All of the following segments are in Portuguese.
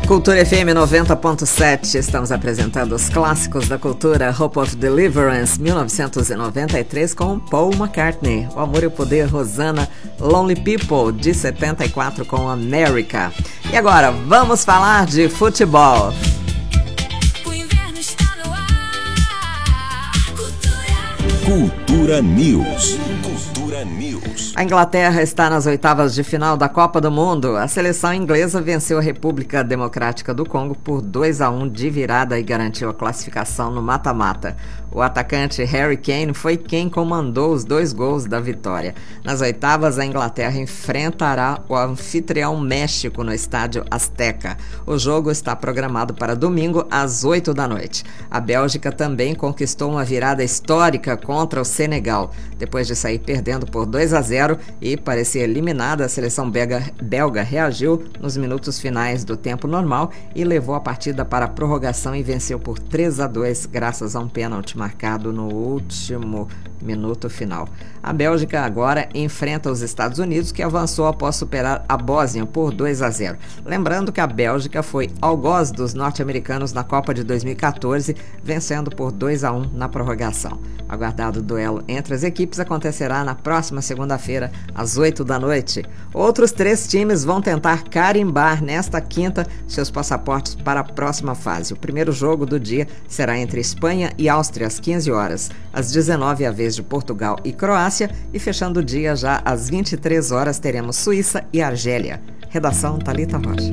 Cultura FM 90.7, estamos apresentando os clássicos da cultura. Hope of Deliverance, 1993, com Paul McCartney. O Amor e o Poder, Rosanna. Lonely People, de 74, com America. E agora, vamos falar de futebol. O inverno está no ar. Cultura News. Cultura News. A Inglaterra está nas oitavas de final da Copa do Mundo. A seleção inglesa venceu a República Democrática do Congo por 2-1 de virada e garantiu a classificação no mata-mata. O atacante Harry Kane foi quem comandou os 2 gols da vitória. Nas oitavas, a Inglaterra enfrentará o anfitrião México no estádio Azteca. O jogo está programado para domingo às 8 da noite. A Bélgica também conquistou uma virada histórica contra o Senegal. Depois de sair perdendo por 2-0 e parecia eliminada, a seleção belga reagiu nos minutos finais do tempo normal e levou a partida para a prorrogação e venceu por 3-2 graças a um pênalti marcado no último minuto final. A Bélgica agora enfrenta os Estados Unidos, que avançou após superar a Bósnia por 2-0. Lembrando que a Bélgica foi algoz dos norte-americanos na Copa de 2014, vencendo por 2-1 na prorrogação. O aguardado duelo entre as equipes acontecerá na próxima segunda-feira, às 8 da noite. Outros 3 times vão tentar carimbar nesta quinta seus passaportes para a próxima fase. O primeiro jogo do dia será entre Espanha e Áustria, às 15 horas. Às 19 a vez de Portugal e Croácia, e fechando o dia já às 23 horas teremos Suíça e Argélia. Redação Thalita Rocha.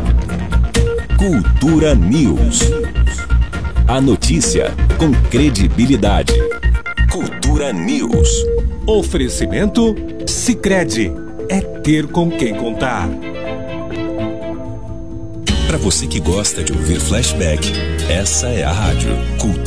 Cultura News. A notícia com credibilidade. Cultura News. Oferecimento Sicredi. É ter com quem contar. Para você que gosta de ouvir flashback, essa é a rádio Cultura.